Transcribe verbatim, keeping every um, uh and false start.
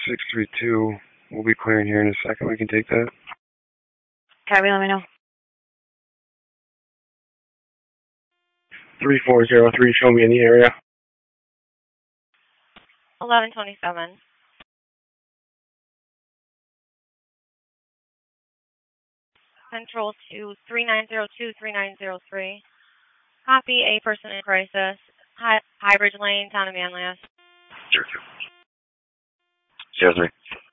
six three two. We'll be clearing here in a second. We can take that. Copy, let me know. three four zero three, show me in the area. eleven twenty-seven. Control to three nine zero two, three nine zero three. Copy, a person in crisis. High, High Bridge Lane, Town of Manlius. Zero two. Zero three.